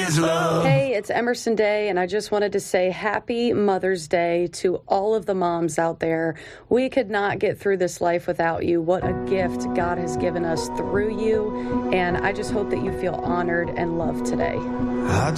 is love. Hey, it's Emerson Day, and I just wanted to say happy Mother's Day to all of the moms out there. We could not get through this life without you. What a gift God has given us through you, and I just hope that you feel honored and loved today.